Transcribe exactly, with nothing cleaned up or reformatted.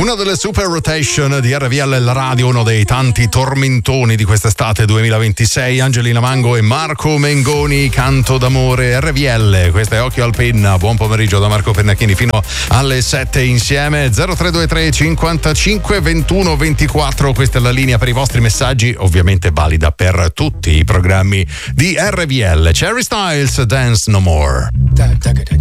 Una delle super rotation di R V L, la radio, uno dei tanti tormentoni di quest'estate duemilaventisei. Angelina Mango e Marco Mengoni, Canto d'amore. R V L, questo è Occhio al Penna. Buon pomeriggio da Marco Pennacchini fino alle sette insieme. zero tre due tre cinquantacinque ventuno ventiquattro, questa è la linea per i vostri messaggi, ovviamente valida per tutti i programmi di R V L. Harry Styles, Dance No More.